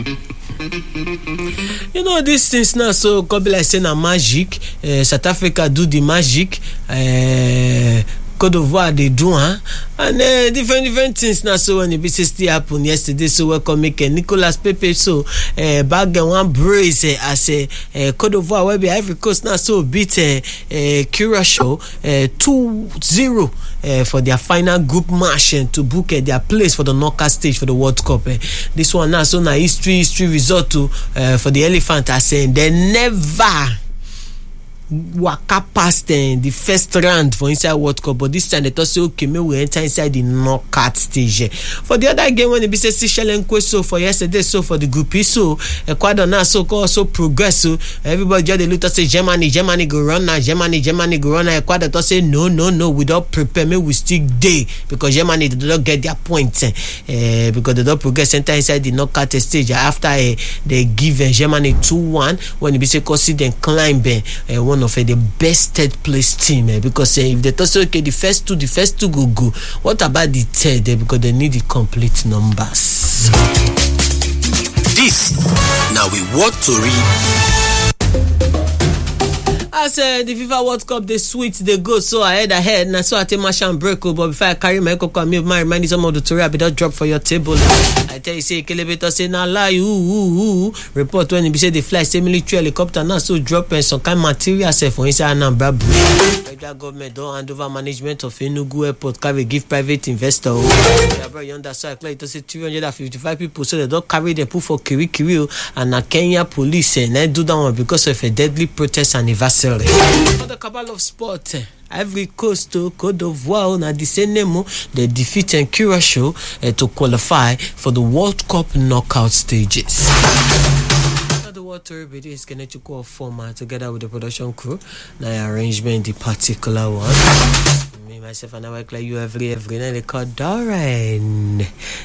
You know these things now, so God be like saying a magic. South Africa do the magic. Côte d'Ivoire they do, and different things now. So when the business still happened yesterday, so welcome make Nicolas Pepe so back one brace as a Côte d'Ivoire where be Ivory Coast now so beat Curaçao 2-0 for their final group match to book their place for the knockout stage for the World Cup. This one now so na history result to for the Elephant are saying they never waka past the first round for inside World Cup, but this time they thought say okay, may we enter inside the knockout stage. For the other game when the BC Seychelles so for yesterday, so for the group E, so Ecuador now so also progress. So everybody just look to say Germany go run now, Germany go run now. Ecuador to say no, we don't prepare, may we stick day because Germany did not get their points because they don't progress enter inside the knockout stage after they give Germany 2-1 when the BC see them climb one of the best third place team because if they thought okay the first two go, what about the third because they need the complete numbers. This now we want to read. As the FIFA World Cup, they switch, they go so ahead. Now so I take my sham break, but before I carry my cocoa, me remind you some of the story I be don't drop for your table. I tell you, say Kelebeta say now lie, report when you say the fly, say military helicopter now so dropping some kind of material for inside Anambra. Federal government don't hand over management of Enugu Airport, carry give private investor. Yonder so I clear to say 355 people, so they don't carry them put for Kirikiri and a Kenya police and they do that one because of a deadly protest anniversary. For the cabal of sport, Ivory Coast to Côte d'Ivoire na the same name they defeat Curaçao to qualify for the World Cup knockout stages. The World Tour video is going to go format together with the production crew. Now arrangement the particular one. Me myself and I work like you every night. They call Doran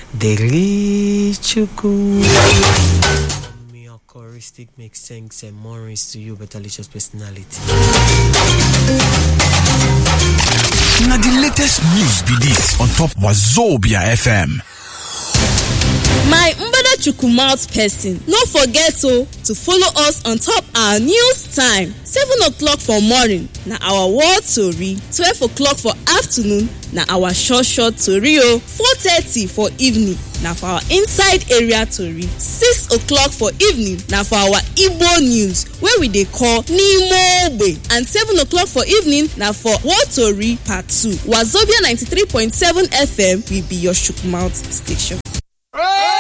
Derichuku. Choristic makes sense and more to you, but delicious personality. Now the latest news be this on top Wazobia FM. My Mbada Chukumouth person, no forget to follow us on top our news time. 7 o'clock for morning, na our world story. 12 o'clock for afternoon, na our short story. 4:30 for evening, na for our inside area story. 6 o'clock for evening, na for our Igbo news, where we dey call Nimobe. And 7 o'clock for evening, na for world story part 2. Wazobia 93.7 FM will be your Chukumouth station.